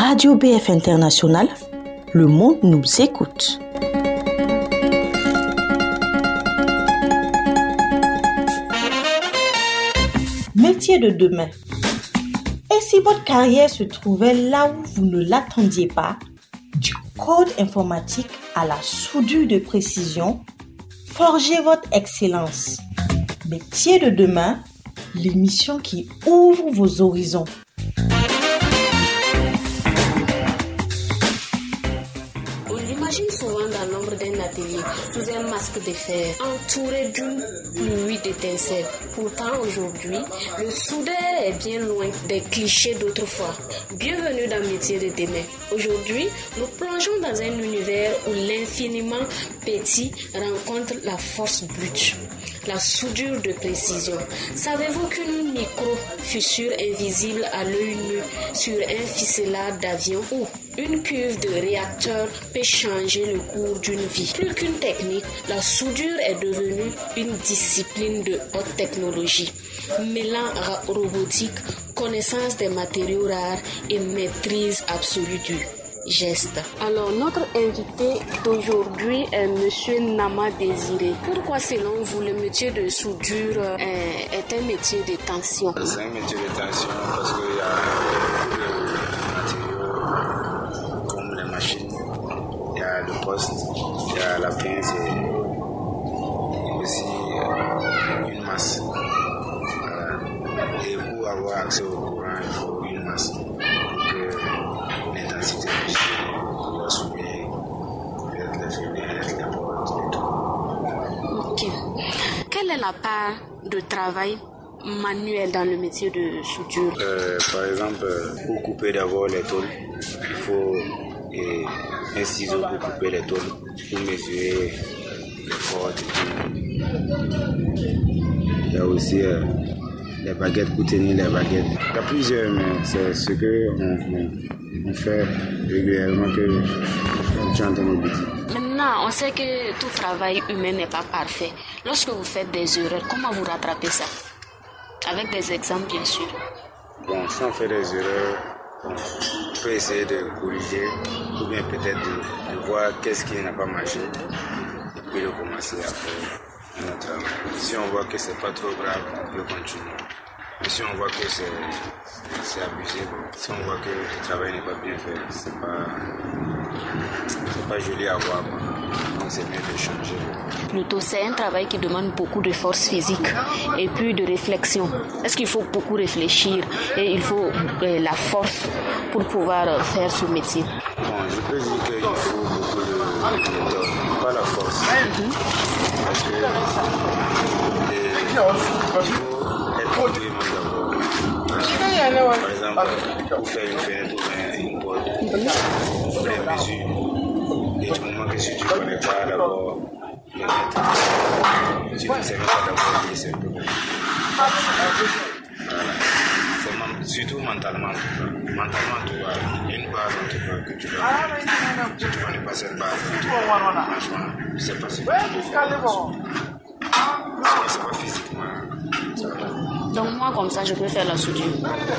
Radio BF International, le monde nous écoute. Métier de demain. Et si votre carrière se trouvait là où vous ne l'attendiez pas, du code informatique à la soudure de précision, forgez votre excellence. Métier de demain, l'émission qui ouvre vos horizons. Souvent dans l'ombre d'un atelier, sous un masque de fer, entouré d'une pluie d'étincelles. Pourtant aujourd'hui, le soudeur est bien loin des clichés d'autrefois. Bienvenue dans le métier de demain. Aujourd'hui, nous plongeons dans un univers où l'infiniment petit rencontre la force brute. La soudure de précision. Savez-vous qu'une micro-fissure invisible à l'œil nu sur un ficelard d'avion ou une cuve de réacteur peut changer le cours d'une vie? Plus qu'une technique, la soudure est devenue une discipline de haute technologie, mêlant robotique, connaissance des matériaux rares et maîtrise absolue du geste. Alors, notre invité d'aujourd'hui est Monsieur Nama Désiré. Pourquoi, selon vous, le métier de soudure est un métier de tension? C'est un métier de tension parce qu'il y a beaucoup de matériaux comme les machines, il y a le poste, il y a la pince et aussi une masse. Et pour avoir accès au courant, il faut une masse. L'intensité doit soulever, peut-être les fenêtres, les portes et tout. Ok. Quelle est la part de travail manuel dans le métier de soudure? Par exemple, pour couper d'abord les tôles, il faut un ciseau pour couper les tôles, pour mesurer les portes et tout. Il y a aussi les baguettes pour tenir les baguettes. Il y a plusieurs, mais c'est ce qu'on fait régulièrement que tu entends nous dire. Maintenant, on sait que tout travail humain n'est pas parfait. Lorsque vous faites des erreurs, comment vous rattrapez ça? Avec des exemples, bien sûr. Bon, si on fait des erreurs, on peut essayer de corriger ou bien peut-être de voir qu'est-ce qui n'a pas marché et puis de commencer à faire notre travail. Si on voit que c'est pas trop grave, on peut continuer. Mais si on voit que c'est abusé, si on voit que le travail n'est pas bien fait, c'est pas joli à voir. Donc c'est mieux de changer. Plutôt, c'est un travail qui demande beaucoup de force physique et puis de réflexion. Est-ce qu'il faut beaucoup réfléchir et il faut la force pour pouvoir faire ce métier? Bon, je peux dire qu'il faut beaucoup de méthode, pas la force. Parce que il faut être vraiment d'abord. Par exemple, pour faire une fenêtre ou une porte, il faut les mesures. Et du moment que si tu ne connais pas d'abord les mettre, tu ne sais pas d'abord les c'est un peu compliqué. Surtout mentalement. Mentalement, tu vois, il y a une base que tu dois connaître. Si tu ne connais pas cette base, franchement, je ne sais pas si tu peux faire. C'est pas physiquement. Donc moi, comme ça, je peux faire la soudure.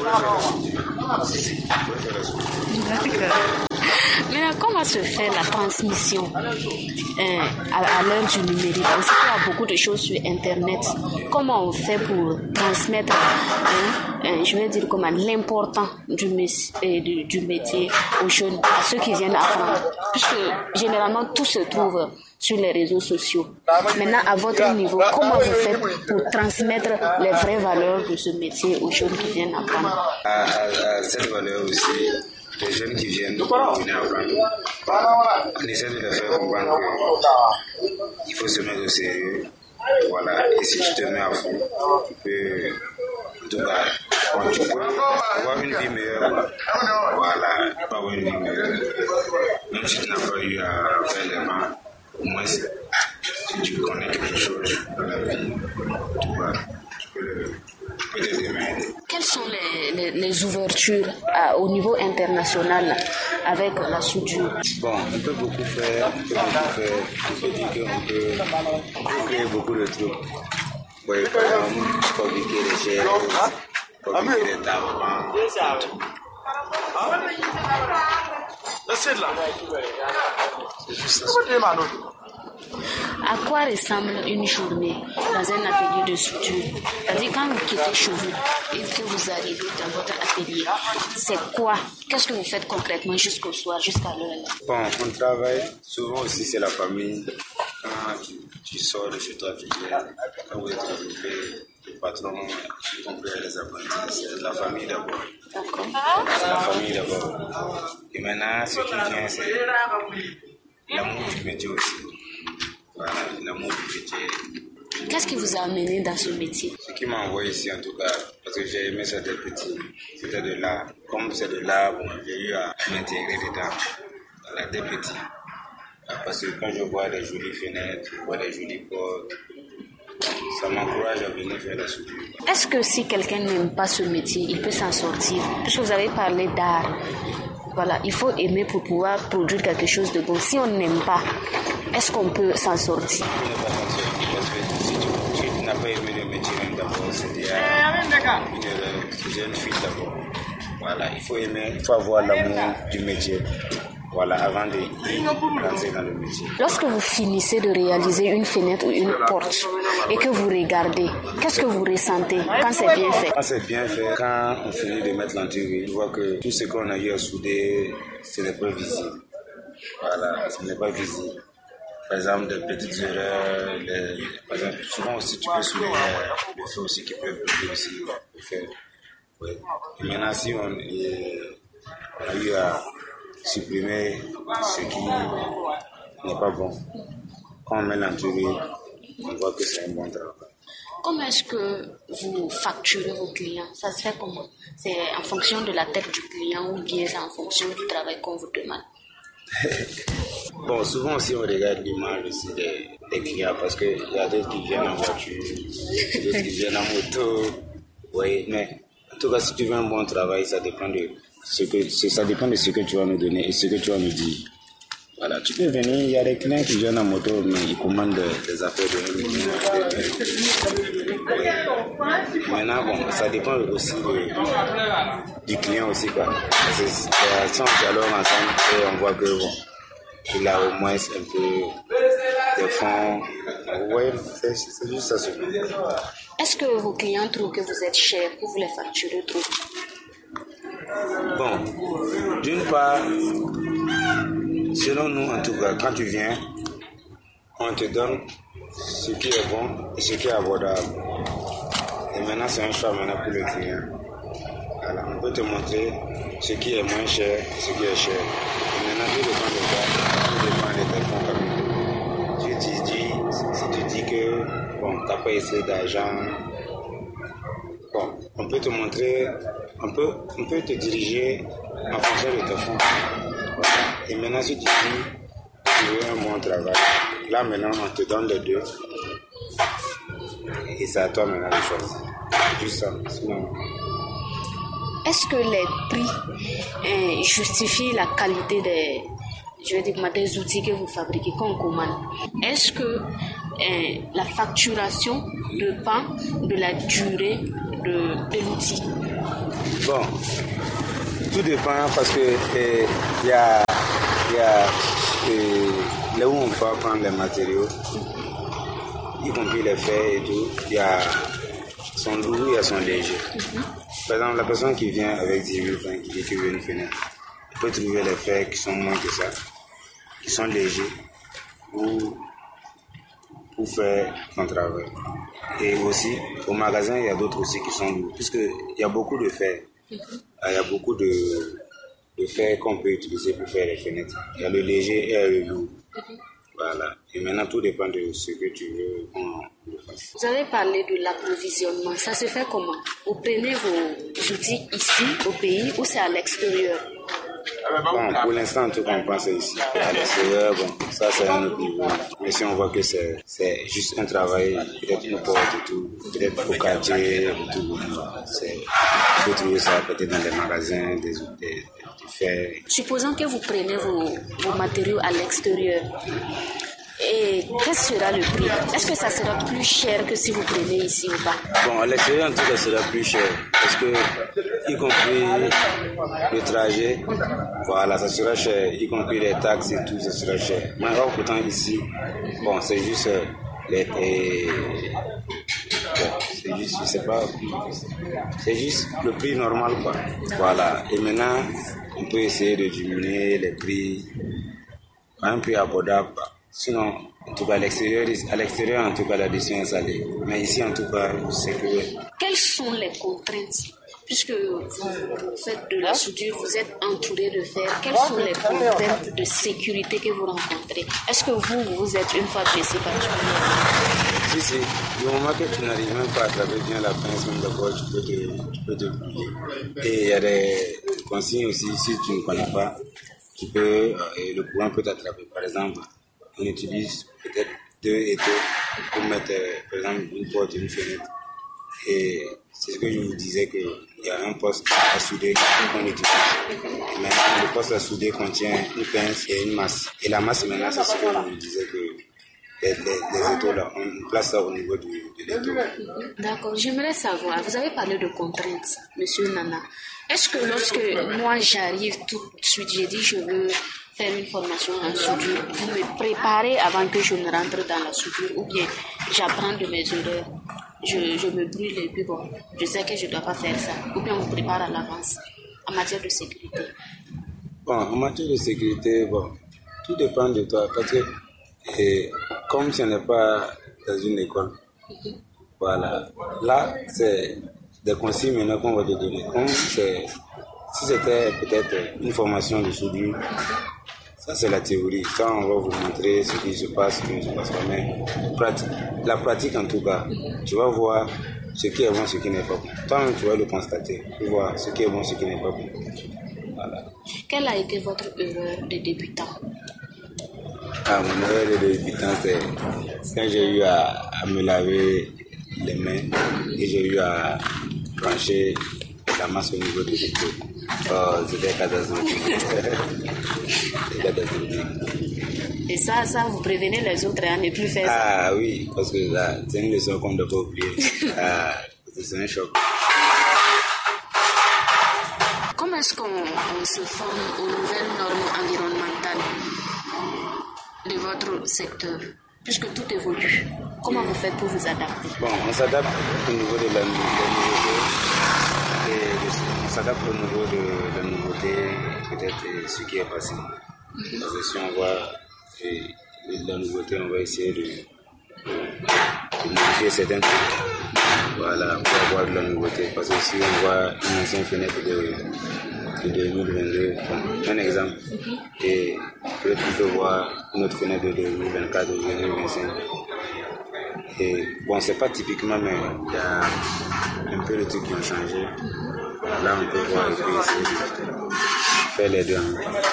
Mais comment se fait la transmission à l'heure du numérique? On sait qu'il y a beaucoup de choses sur Internet. Comment on fait pour transmettre, je vais dire comment, l'important du métier aux jeunes, à ceux qui viennent apprendre? Puisque généralement tout se trouve sur les réseaux sociaux. Maintenant, à votre niveau, comment vous faites pour transmettre les vraies valeurs de ce métier aux jeunes qui viennent apprendre? À cette valeur aussi, les jeunes qui viennent apprendre, on essaie de les faire comprendre qu'il faut se mettre au sérieux. Voilà, et si tu te mets à fond, tu peux avoir une vie meilleure. Voilà, pas avoir une vie meilleure. Même si tu n'as pas eu à faire les mains, au moins si tu connais quelque chose dans la vie, tu peux te démerder. Quelles sont les ouvertures au niveau international avec la soudure? Bon, on peut beaucoup faire. On peut dire qu'on peut créer beaucoup de trucs. Oui, par exemple, fabriquer des chaises, fabriquer des tables. C'est juste ça. À quoi ressemble une journée dans un atelier de suture? C'est-à-dire quand vous quittez chez vous et que vous arrivez dans votre atelier, c'est quoi? Qu'est-ce que vous faites concrètement jusqu'au soir, jusqu'à l'heure? Bon, on travaille. Souvent aussi, c'est la famille. Quand tu sors de chez toi, quand vous êtes regroupé, le patron, y compris les apprentis, c'est la famille d'abord. D'accord. C'est la famille d'abord. Et maintenant, ce qui vient, c'est l'amour du métier aussi. Voilà, l'amour du métier. Qu'est-ce qui vous a amené dans ce métier? Ce qui m'a envoyé ici, en tout cas, parce que j'ai aimé ça dès petit, c'était de l'art. Comme c'est de l'art, bon, j'ai eu à m'intégrer dedans, voilà, dès petit. Parce que quand je vois des jolies fenêtres, je vois des jolies portes, ça m'encourage à venir faire la soudure. Est-ce que si quelqu'un n'aime pas ce métier, il peut s'en sortir? Puisque vous avez parlé d'art. Voilà, il faut aimer pour pouvoir produire quelque chose de bon. Si on n'aime pas, est-ce qu'on peut s'en sortir? On ne peut pas s'en sortir parce que si tu n'as pas aimé le métier, d'abord, c'est déjà une erreur. C'est une fuite d'abord. Voilà, il faut aimer, il faut avoir l'amour du métier. Voilà, avant de rentrer dans le métier. Lorsque vous finissez de réaliser une fenêtre ou une porte et que vous regardez, qu'est-ce que vous ressentez quand c'est bien fait? Quand c'est bien fait, quand on finit de mettre l'enduit, on voit que tout ce qu'on a eu à souder, ce n'est pas visible. Voilà, ce n'est pas visible. Par exemple, des petites erreurs, par exemple, souvent aussi tu peux soulever le feu aussi qui peut brûler aussi. Le feu. Oui. Et maintenant, si on a eu à supprimer ce qui n'est pas bon, quand on met l'enduit, on voit que c'est un bon travail. Comment est-ce que vous facturez vos clients? Ça se fait comment? C'est en fonction de la tête du client ou bien c'est en fonction du travail qu'on vous demande? Bon, souvent aussi on regarde l'image aussi des clients parce qu'il y a d'autres qui viennent en voiture, d'autres qui viennent en moto. Oui, mais en tout cas, si tu veux un bon travail, ça dépend de ce que tu vas nous donner et ce que tu vas nous dire. Voilà, tu peux venir, il y a des clients qui viennent en moto, mais ils commandent des affaires de 1 million. Oui. Maintenant, bon, ça dépend aussi du client aussi, quoi. Parce que si on dialogue ensemble et on voit que, bon, il a au moins un peu de fonds. Oui, c'est juste ça. Est-ce que vos clients trouvent que vous êtes cher ou vous les facturez trop? Bon, d'une part, selon nous, en tout cas, quand tu viens, on te donne ce qui est bon et ce qui est abordable. Et maintenant, c'est un choix maintenant pour le client. Alors, on peut te montrer ce qui est moins cher et ce qui est cher. Et maintenant, tout dépend de toi, tout dépend de tes fonds quand même. Si tu dis que, bon, tu n'as pas essayé d'argent, bon, on peut te montrer, on peut te diriger en fonction de tes fonds. Et maintenant, si tu dis tu veux un bon travail, là maintenant, on te donne les deux. Et c'est à toi maintenant de choisir. Juste ça. Sinon... Est-ce que les prix justifient la qualité des outils que vous fabriquez, qu'on commande? Est-ce que la facturation dépend de la durée de l'outil? Bon, tout dépend parce que il y a là où on va prendre les matériaux, y compris les fers et tout, il y a son lourd, il y a son léger. Par exemple, la personne qui vient avec 10 000 francs, qui dit qu'il veut une fenêtre, il peut trouver les fers qui sont moins que ça, qui sont légers, pour faire son travail. Et aussi, au magasin, il y a d'autres aussi qui sont lourds, puisqu'il y a beaucoup de fer. Il y a beaucoup de fer qu'on peut utiliser pour faire les fenêtres. Il y a le léger et le lourd. Voilà. Et maintenant, tout dépend de ce que tu veux qu'on le fasse. Vous avez parlé de l'approvisionnement. Ça se fait comment? Vous prenez vos outils ici, au pays, ou c'est à l'extérieur? Bon, pour l'instant, en tout cas, on pense ici. À l'extérieur, bon, ça c'est un autre niveau. Mais si on voit que c'est juste un travail, peut-être une porte et tout, peut-être au quartier et tout, on peut trouver ça peut-être dans des magasins, des fer. Supposons que vous prenez vos matériaux à l'extérieur. Et quel sera le prix? Est-ce que ça sera plus cher que si vous prenez ici ou pas? Bon, à l'extérieur, en tout cas, ça sera plus cher. Parce que y compris le trajet. Voilà, ça sera cher, y compris les taxes et tout, ça sera cher. Mais alors, pourtant, ici, bon, c'est juste c'est juste, je sais pas, c'est juste le prix normal, quoi. Voilà. Et maintenant, on peut essayer de diminuer les prix à un prix abordable, quoi. Sinon, en tout cas, à l'extérieur, en tout cas, l'addition est salée. Mais ici, en tout cas, c'est que... Quelles sont les contraintes? Puisque vous faites de la soudure, vous êtes entouré de fer, quelles sont les contraintes de sécurité que vous rencontrez? Est-ce que vous êtes une fois blessé particulièrement? Si, du moment que tu n'arrives même pas à attraper bien la pince, même d'abord, tu peux te brûler. Et il y a des consignes aussi, si tu ne connais pas, le courant peut t'attraper. Par exemple, on utilise peut-être 2 étaux pour mettre, par exemple, une porte et une fenêtre. Et c'est ce que je vous disais, qu'il y a un poste à souder qu'on utilise. Mais le poste à souder contient une pince et une masse. Et la masse, maintenant, c'est ce que je vous disais, que les étaux là, on place ça au niveau de l'étau. D'accord, j'aimerais savoir, vous avez parlé de contraintes, monsieur Nana. Est-ce que lorsque moi j'arrive tout de suite, j'ai dit je veux faire une formation en soudure, vous me préparez avant que je ne rentre dans la soudure, ou bien j'apprends de mes erreurs, je me brûle et puis bon, je sais que je ne dois pas faire ça, ou bien on me prépare à l'avance en matière de sécurité? Bon, en matière de sécurité, bon, tout dépend de toi, parce que comme ce n'est pas dans une école, voilà, là c'est des consignes maintenant qu'on va te donner. Comme si c'était peut-être une formation de soudure, ça c'est la théorie. Ça on va vous montrer ce qui se passe, ce qui ne se passe pas. Mais la pratique en tout cas, tu vas voir ce qui est bon, ce qui n'est pas bon. Toi tu vas le constater, tu vas voir ce qui est bon, ce qui n'est pas bon. Voilà. Quelle a été votre erreur de débutant? Mon erreur de débutant, c'est quand j'ai eu à me laver les mains et j'ai eu à brancher la masse au niveau des épaules. Oh, c'était catastrophique. Et ça, vous prévenez les autres à ne plus faire ça? Ah oui, parce que là, c'est une leçon qu'on ne doit pas oublier. C'est un choc. Comment est-ce qu'on se forme aux nouvelles normes environnementales de votre secteur, puisque tout évolue? Comment vous faites pour vous adapter? Bon, on s'adapte au niveau de la nouveauté. On s'adapte au niveau de la nouveauté, peut-être ce qui est passé. Parce que si on voit la nouveauté, on va essayer de modifier certains trucs. Voilà, pour avoir de la nouveauté. Parce que si on voit une ancienne fenêtre de 2022, bon, un exemple, et peut-être on peut voir une autre fenêtre de 2024 ou 2025. Et bon, c'est pas typiquement, mais il y a un peu de trucs qui ont changé. Là, on peut voir et puis essayer de faire les deux.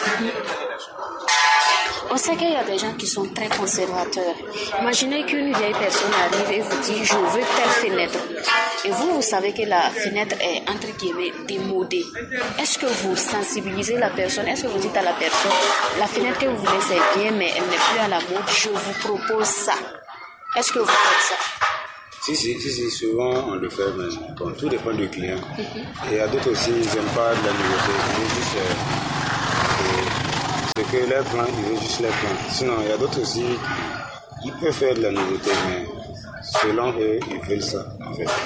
On sait qu'il y a des gens qui sont très conservateurs. Imaginez qu'une vieille personne arrive et vous dit « je veux telle fenêtre ». Et vous savez que la fenêtre est entre guillemets démodée. Est-ce que vous sensibilisez la personne? Est-ce que vous dites à la personne « la fenêtre que vous voulez c'est bien mais elle n'est plus à la mode, je vous propose ça ». Est-ce que vous faites ça? Si, souvent on le fait, mais bon, tout dépend du client. Et il y a d'autres aussi, ils n'aiment pas de la nouveauté, ils veulent juste ce que leur plan, ils veulent juste leur plan. Sinon, il y a d'autres aussi, ils peuvent faire de la nouveauté, mais selon eux, ils veulent ça, en fait.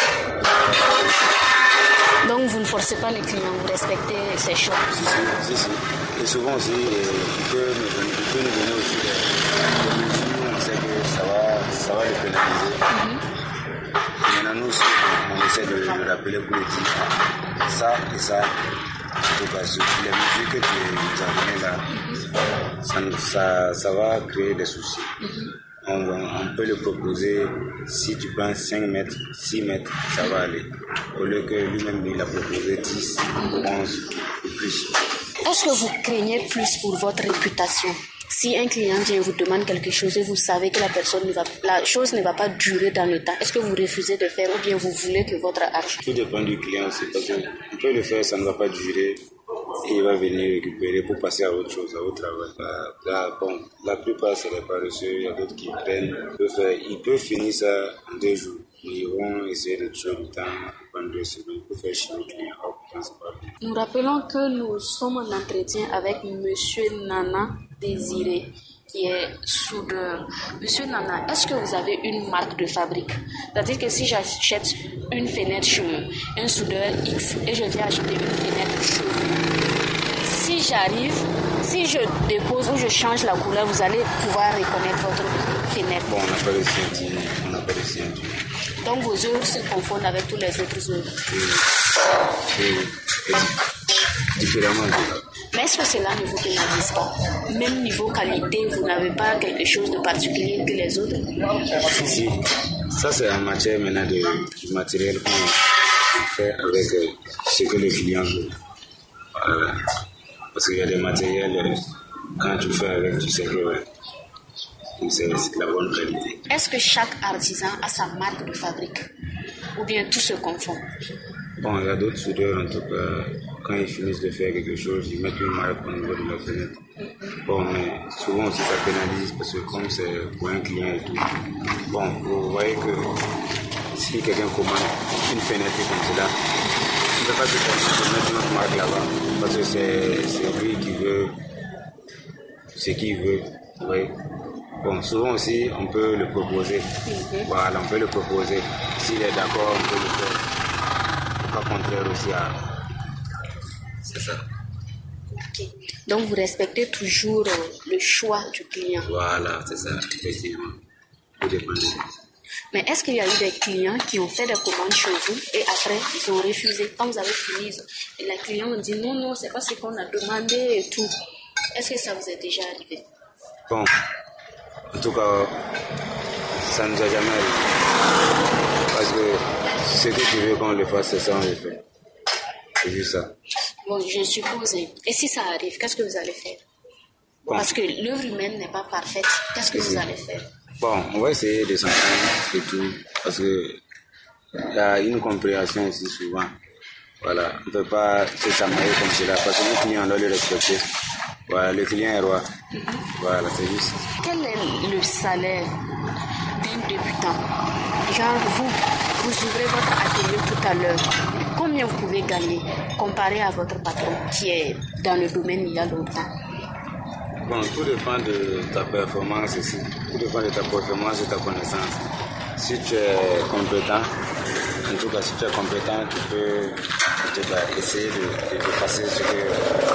Donc vous ne forcez pas les clients, vous respectez ces choix? Si. Et souvent aussi, il peut nous donner aussi des mesures où on sait que ça va les pénaliser. Maintenant, nous aussi, on essaie de le rappeler pour le dire ça et ça. En tout cas, les mesures que tu nous as données là, ça va créer des soucis. On peut le proposer, si tu prends 5 mètres, 6 mètres, ça va aller. Au lieu que lui-même, il a proposé 10, 11 ou plus. Est-ce que vous craignez plus pour votre réputation? Si un client vient vous demande quelque chose et vous savez que la chose ne va pas durer dans le temps, est-ce que vous refusez de faire ou bien vous voulez que votre argent? Tout dépend du client aussi, parce qu'on peut le faire, ça ne va pas durer et il va venir récupérer pour passer à autre chose, à autre travail. La plupart, c'est les paresseux, il y a d'autres qui prennent, ils peuvent finir ça en 2 jours. Ils vont essayer de tuer le temps pendant 2 semaines pour faire chier le client. Nous rappelons que nous sommes en entretien avec Monsieur Nana Désiré, qui est soudeur. Monsieur Nana, est-ce que vous avez une marque de fabrique? C'est-à-dire que si j'achète une fenêtre chez un soudeur X et je viens acheter une fenêtre chez vous, si je dépose ou je change la couleur, vous allez pouvoir reconnaître votre fenêtre. Bon, on n'a pas de scientifique. Donc vos œuvres se confondent avec tous les autres œuvres. Différemment. Mais est-ce que cela ne vous pénalise pas? Même niveau qualité, vous n'avez pas quelque chose de particulier que les autres? Si. Ça, c'est en matière maintenant du matériel qu'on fait avec ce que le client veut. Voilà. Parce qu'il y a des matériels, quand tu fais avec, tu sais que c'est la bonne qualité. Est-ce que chaque artisan a sa marque de fabrique? Ou bien tout se confond? Bon, il y a d'autres soudeurs, en tout cas, quand ils finissent de faire quelque chose, ils mettent une marque au niveau de la fenêtre. Bon, mais souvent aussi ça pénalise parce que comme c'est pour un client et tout. Bon, vous voyez que si quelqu'un commande une fenêtre comme cela, il ne peut pas se permettre de mettre notre marque là-bas. Parce que c'est lui qui veut ce qu'il veut. Oui. Bon, souvent aussi, on peut le proposer. Voilà, on peut le proposer. S'il est d'accord, on peut le faire. Pas contraire aussi à... C'est ça. Okay. Donc, vous respectez toujours le choix du client. Voilà, c'est ça, effectivement. Tout dépend. Mais est-ce qu'il y a eu des clients qui ont fait des commandes chez vous et après, ils ont refusé? Quand vous avez fini, et les clients ont dit non, c'est pas ce qu'on a demandé et tout. Est-ce que ça vous est déjà arrivé? Bon, en tout cas, ça ne nous a jamais arrivé. Parce que ce que tu veux qu'on le fasse, c'est ça, on le fait. C'est juste ça. Bon, je suppose. Et si ça arrive, qu'est-ce que vous allez faire? Bon. Parce que l'œuvre humaine n'est pas parfaite. Qu'est-ce que vous allez faire? Bon, on va essayer de s'entendre et tout. Parce que il y a une compréhension aussi souvent. Voilà, on ne peut pas se chamailler comme cela. Parce que le client doit le respecter. Voilà, le client est roi. Voilà, c'est juste. Quel est le salaire d'un débutant? Genre, vous ouvrez votre atelier tout à l'heure. Combien vous pouvez gagner comparé à votre patron qui est dans le domaine il y a longtemps? Bon, tout dépend de ta performance ici. Tout dépend de ta performance et de ta connaissance. Si tu es compétent, en tout cas, si tu es compétent, tu peux essayer de dépasser ce que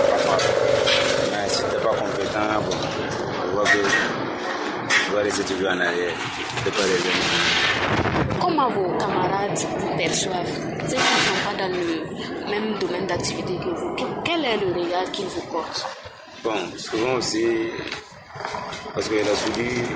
mais si tu n'es pas compétent, bon, on voit que tu vas rester toujours en arrière. C'est pas les Comment vos camarades vous perçoivent? Ceux qui ne sont pas dans le même domaine d'activité que vous, quel est le regard qu'ils vous portent? Bon, souvent aussi, parce que la soudure,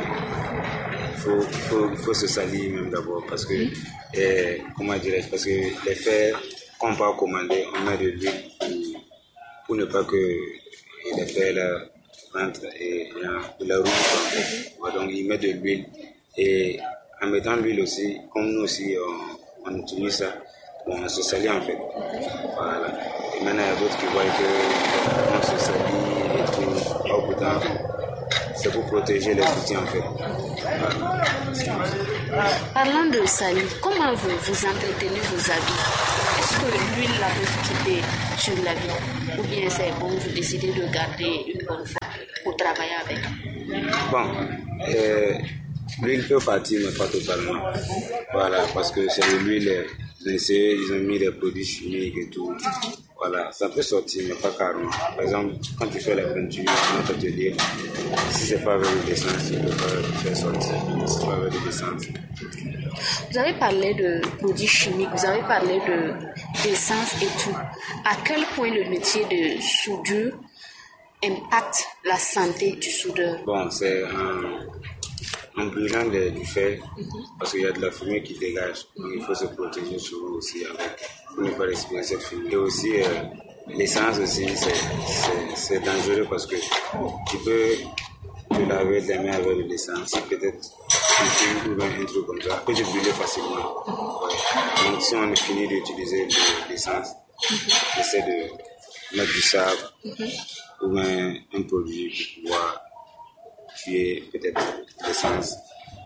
il faut se salir même d'abord, parce que, comment dirais-je, parce que les fers qu'on peut commander, on met de l'huile pour ne pas que les fers là rentrent et de la roue. Donc ils mettent de l'huile et en mettant de l'huile aussi, comme nous aussi on utilise ça, bon, on se salit en fait. Voilà. Et maintenant il y a d'autres qui voient qu'on se salit et tout. Or, pourtant, c'est pour protéger les outils en fait. Voilà. Parlant de salir, comment vous entretenez vos habits? Est-ce que l'huile la peut quitter sur l'habit? Ou bien c'est bon, vous décidez de garder une bonne fois pour travailler avec? Bon, l'huile peut partir, mais pas totalement. Voilà, parce que c'est de l'huile, ils ont mis des produits chimiques et tout. Voilà, ça peut sortir, mais pas carrément. Par exemple, quand tu fais la peinture dans notre atelier, si c'est pas avec l'essence, tu ne peux pas faire sortir. Si c'est pas avec l'essence. Vous avez parlé de produits chimiques, vous avez parlé d'essence et tout. À quel point le métier de soudure impacte la santé du soudeur? Bon, c'est en brûlant du fer, parce qu'il y a de la fumée qui dégage. Donc il faut se protéger souvent aussi avec, pour ne pas respirer cette fumée. Et aussi, l'essence aussi, c'est dangereux parce que tu peux te laver les mains avec de l'essence. Si peut-être tu fumes ou un truc comme ça, peut te brûler facilement. Ouais. Donc si on finit d'utiliser de l'essence, essaie de mettre du sable ou un produit pour pouvoir tuer peut-être l'essence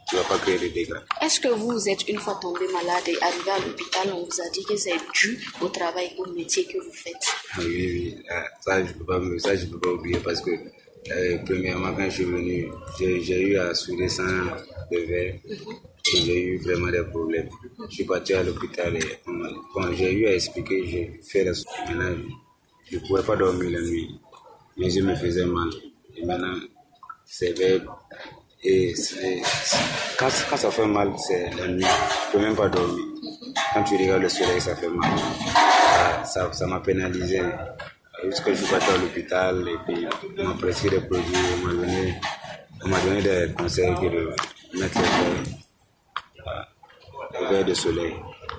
tu ne vas pas créer de dégâts. Est-ce que vous êtes une fois tombé malade et arrivé à l'hôpital, on vous a dit que c'est dû au travail, au métier que vous faites? Oui. Ça, je ne peux pas oublier parce que premièrement, quand je suis venu, j'ai eu à souder sans le verre. Et j'ai eu vraiment des problèmes. Je suis parti à l'hôpital et j'ai eu à expliquer, j'ai fait la soude. Maintenant, je ne pouvais pas dormir la nuit. Mes yeux me faisaient mal. Et maintenant, c'est vrai. Et quand ça fait mal, c'est la nuit. Je ne peux même pas dormir. Quand tu regardes le soleil, ça fait mal. Ça m'a pénalisé. Jusqu'à je suis parti à l'hôpital et puis on m'a prescrit des produits. On m'a donné des conseils de mettre le verre de soleil.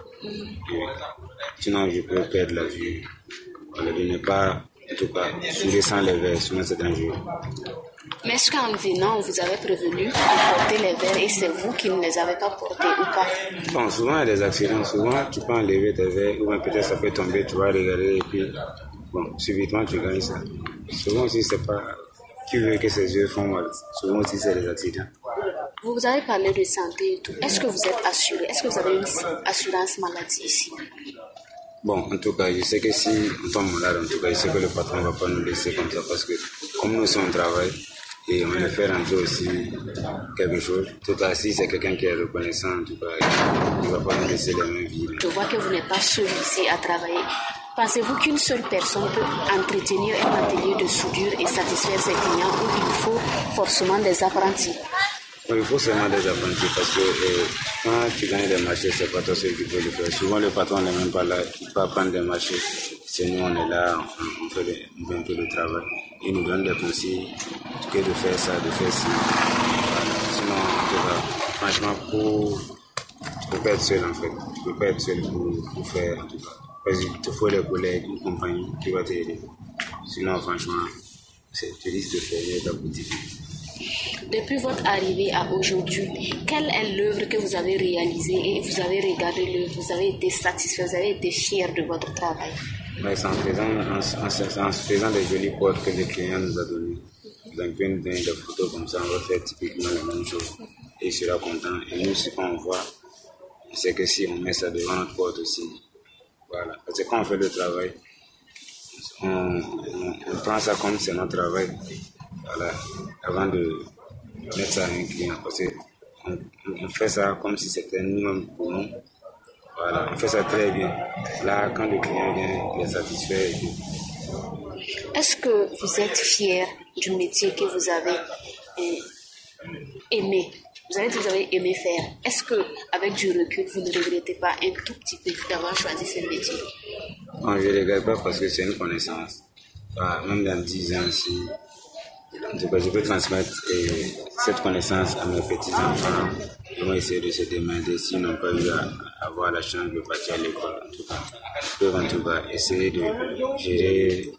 Sinon, je peux perdre la vie. Voilà, de ne pas, en tout cas, souder sans les verres, sinon c'est dangereux. Mais est-ce qu'en venant, on vous avait prévenu de porter les verres et c'est vous qui ne les avez pas portés ou pas? Bon, souvent il y a des accidents. Souvent, tu peux enlever tes verres ou peut-être ça peut tomber, tu vas regarder et puis, bon, subitement tu gagnes ça. Souvent aussi, c'est pas qui veut que ses yeux font mal. Souvent aussi, c'est des accidents. Vous avez parlé de santé et tout. Est-ce que vous êtes assuré? Est-ce que vous avez une assurance maladie ici? Bon, en tout cas, je sais que si on tombe malade, en tout cas, je sais que le patron ne va pas nous laisser comme ça parce que comme nous sommes au travail et on va faire rentrer aussi quelque chose. En tout cas, si c'est quelqu'un qui est reconnaissant, en tout cas, il ne va pas nous laisser les mains vides. Je vois que vous n'êtes pas seul ici à travailler. Pensez-vous qu'une seule personne peut entretenir un atelier de soudure et satisfaire ses clients ou il faut forcément des apprentis? Il faut seulement des apprentis parce que quand tu gagnes des marchés, c'est pas toi seul qui peut le faire. Souvent, le patron n'est même pas là, il peut prendre des marchés. C'est nous, on est là, on fait un peu de travail. Il nous donne des conseils que de faire ça, de faire ci. Sinon, en tout cas, franchement, tu peux pas être seul en fait. Tu peux pas être seul pour faire en tout cas. Parce qu'il te faut des collègues, une compagnie qui va t'aider. Sinon, franchement, tu risques de faire ta boutique. Depuis votre arrivée à aujourd'hui, quelle est l'œuvre que vous avez réalisée et vous avez regardé l'œuvre, vous avez été satisfait, vous avez été fier de votre travail? C'est en faisant des jolies portes que le client nous a données. Donc, on nous donne des photos comme ça, on va faire typiquement la même chose. Et il sera content. Et nous, ce qu'on voit, c'est que si on met ça devant notre porte aussi, voilà. Parce que quand on fait le travail, on prend ça comme c'est notre travail. Voilà, avant de mettre ça à un client, parce qu'on fait ça comme si c'était nous-mêmes pour nous. Voilà, on fait ça très bien. Là, quand le client vient, il est satisfait. Est-ce que vous êtes fier du métier que vous avez aimé? Vous avez dit que vous avez aimé faire. Est-ce qu'avec du recul, vous ne regrettez pas un tout petit peu d'avoir choisi ce métier? Non, je ne regrette pas parce que c'est une connaissance. Même dans 10 ans, si en tout cas, je peux transmettre cette connaissance à mes petits-enfants. Ils vont essayer de se demander s'ils n'ont pas eu à avoir la chance de partir à l'école. En tout cas, ils peuvent en tout cas essayer de gérer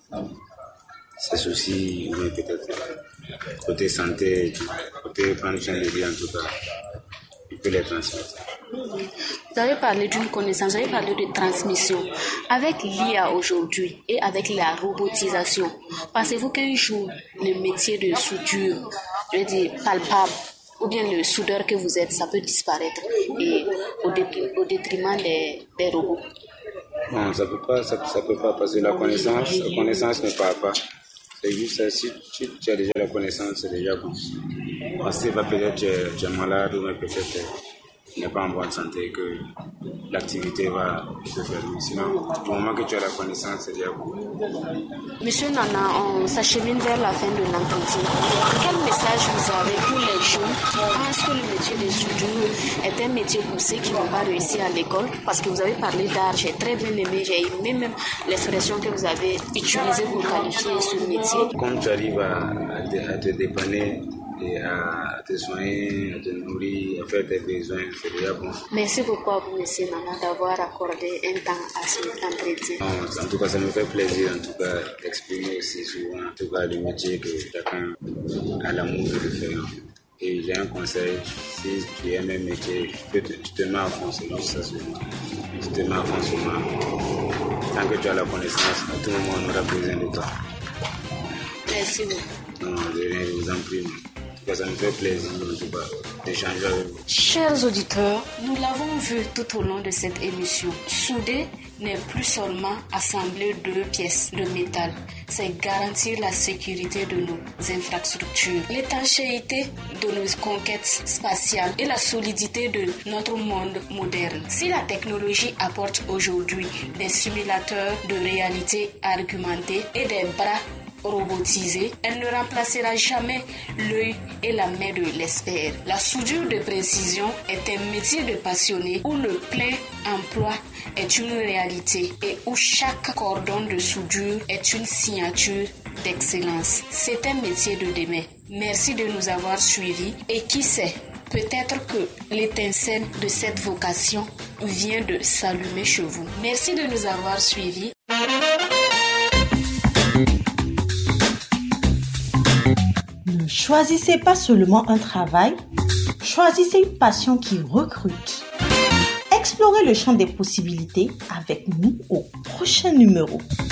ces soucis, mais peut-être côté santé, côté prendre soin de vie, en tout cas, ils peuvent les transmettre. Vous avez parlé d'une connaissance, vous avez parlé de transmission. Avec l'IA aujourd'hui et avec la robotisation, pensez-vous qu'un jour, le métier de soudure, je veux dire palpable, ou bien le soudeur que vous êtes, ça peut disparaître et au détriment des robots? Non, ça peut pas, parce que la connaissance ne parle pas. C'est juste si tu as déjà la connaissance, c'est déjà bon. Parce que peut-être tu es malade ou peut-être tu n'es pas en bonne santé que l'activité va se fermer. Sinon, du moment que tu as la connaissance, c'est déjà bon. Monsieur Nana, on s'achemine vers la fin de l'entretien. Quel message vous avez pour les jeunes qui pensent que le métier de soudure est un métier pour ceux qui n'ont pas réussi à l'école? Parce que vous avez parlé d'art, j'ai très bien aimé, j'ai aimé même l'expression que vous avez utilisée pour qualifier ce métier. Comme tu arrives à te dépanner et à te soigner, à te nourrir, à faire tes besoins, c'est déjà bon. Merci beaucoup à vous, monsieur Nana, d'avoir accordé un temps à cet entretien. En tout cas, ça me fait plaisir en tout cas d'exprimer aussi souvent en tout cas le métier que chacun a l'amour de le faire. Et j'ai un conseil, si tu aimes un métier, tu te mets à fond, c'est juste ça seulement. Tu te mets à fond seulement. Tant que tu as la connaissance, à tout moment on aura besoin de toi. Merci beaucoup. Non, je vous en prie. Ça nous fait plaisir en tout cas d'échanger avec vous. Chers auditeurs, nous l'avons vu tout au long de cette émission. Souder n'est plus seulement assembler 2 pièces de métal, c'est garantir la sécurité de nos infrastructures, l'étanchéité de nos conquêtes spatiales et la solidité de notre monde moderne. Si la technologie apporte aujourd'hui des simulateurs de réalité augmentée et des bras robotisée, elle ne remplacera jamais l'œil et la main de l'expert. La soudure de précision est un métier de passionné où le plein emploi est une réalité et où chaque cordon de soudure est une signature d'excellence. C'est un métier de demain. Merci de nous avoir suivis et qui sait, peut-être que l'étincelle de cette vocation vient de s'allumer chez vous. Merci de nous avoir suivis. Ne choisissez pas seulement un travail, choisissez une passion qui recrute. Explorez le champ des possibilités avec nous au prochain numéro.